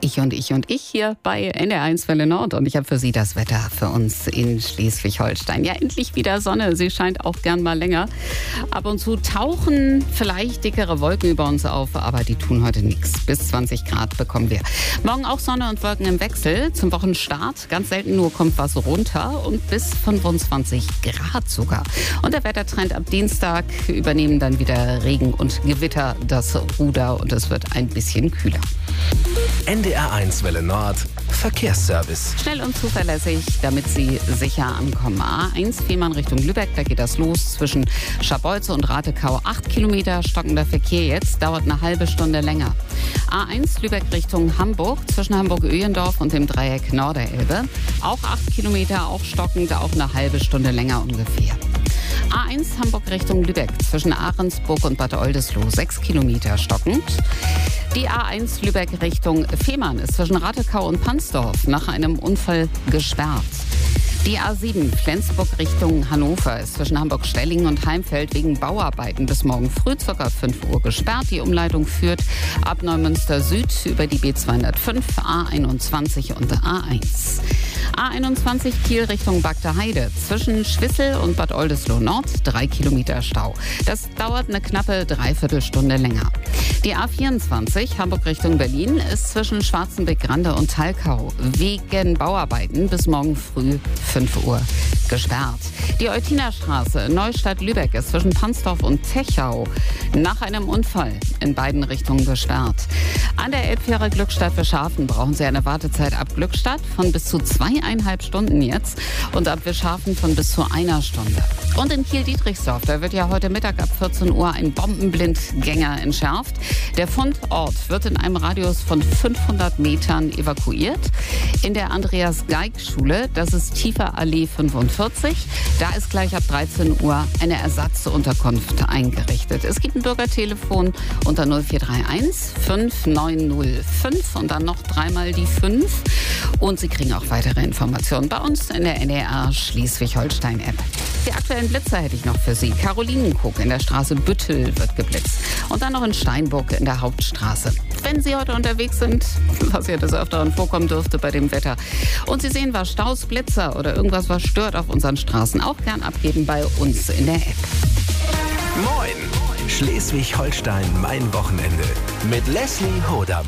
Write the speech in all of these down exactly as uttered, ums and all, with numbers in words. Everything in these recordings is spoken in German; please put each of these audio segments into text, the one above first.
Ich und ich und ich hier bei N D R eins Welle Nord. Und ich habe für Sie das Wetter für uns in Schleswig-Holstein. Ja, endlich wieder Sonne. Sie scheint auch gern mal länger. Ab und zu tauchen vielleicht dickere Wolken über uns auf, aber die tun heute nichts. Bis zwanzig Grad bekommen wir. Morgen auch Sonne und Wolken im Wechsel. Zum Wochenstart ganz selten nur kommt was runter und bis fünfundzwanzig Grad sogar. Und der Wettertrend ab Dienstag übernehmen dann wieder Regen und Gewitter das Ruder und es wird ein bisschen kühler. N D R eins Welle Nord Verkehrsservice. Schnell und zuverlässig, damit Sie sicher ankommen. A eins Fehmarn Richtung Lübeck, da geht das los zwischen Scharbeutze und Ratekau. Acht Kilometer stockender Verkehr jetzt, dauert eine halbe Stunde länger. A eins Lübeck Richtung Hamburg, zwischen Hamburg-Öhlendorf und dem Dreieck Norderelbe. Auch acht Kilometer, auch stockend, auch eine halbe Stunde länger ungefähr. A eins Hamburg Richtung Lübeck, zwischen Ahrensburg und Bad Oldesloe, sechs Kilometer stockend. Die A eins Lübeck Richtung Fehmarn ist zwischen Ratekau und Pansdorf nach einem Unfall gesperrt. Die A sieben Flensburg Richtung Hannover ist zwischen Hamburg-Stellingen und Heimfeld wegen Bauarbeiten bis morgen früh ca. fünf Uhr gesperrt. Die Umleitung führt ab Neumünster Süd über die B zweihundertfünf, A einundzwanzig und A eins. A einundzwanzig Kiel Richtung Bagda Heide, zwischen Schwissel und Bad Oldesloe Nord, drei Kilometer Stau. Das dauert eine knappe Dreiviertelstunde länger. Die A vierundzwanzig Hamburg Richtung Berlin ist zwischen Schwarzenbeck-Grande und Talkau wegen Bauarbeiten bis morgen früh fünf Uhr gesperrt. Die Eutinerstraße Neustadt-Lübeck ist zwischen Pansdorf und Techau nach einem Unfall in beiden Richtungen gesperrt. An der Elbfähre Glückstadt-Wischhafen brauchen Sie eine Wartezeit ab Glückstadt von bis zu zweieinhalb Stunden jetzt und ab Wischhafen von bis zu einer Stunde. Und in Kiel-Dietrichsdorf, da wird ja heute Mittag ab vierzehn Uhr ein Bombenblindgänger entschärft. Der Fundort wird in einem Radius von fünfhundert Metern evakuiert. In der Andreas-Geig-Schule, das ist Tiefer Allee fünfundvierzig, da ist gleich ab dreizehn Uhr eine Ersatzunterkunft eingerichtet. Es gibt ein Bürgertelefon unter null vier drei eins fünf neun null fünf und dann noch dreimal die fünf. Und Sie kriegen auch weitere Informationen bei uns in der N D R Schleswig-Holstein-App. Die aktuellen Blitzer hätte ich noch für Sie. Karolinenkrug in der Straße Büttel wird geblitzt. Und dann noch in Steinburg in der Hauptstraße. Wenn Sie heute unterwegs sind, was ja des Öfteren vorkommen dürfte bei dem Wetter, und Sie sehen was, Staus, Blitzer oder irgendwas, was stört auf unseren Straßen, auch gern abgeben bei uns in der App. Moin! Schleswig-Holstein, mein Wochenende. Mit Leslie Hodam.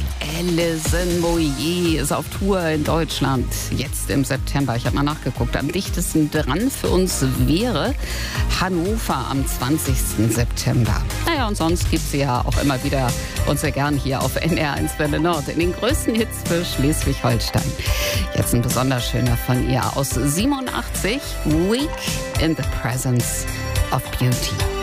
Alison Moyet ist auf Tour in Deutschland. Jetzt im September. Ich habe mal nachgeguckt. Am dichtesten dran für uns wäre Hannover am zwanzigsten September. Naja, und sonst gibt sie ja auch immer wieder und sehr gern hier auf N D R eins Welle Nord in den größten Hits für Schleswig-Holstein. Jetzt ein besonders schöner von ihr aus siebenundachtzig. Week in the Presence of Beauty.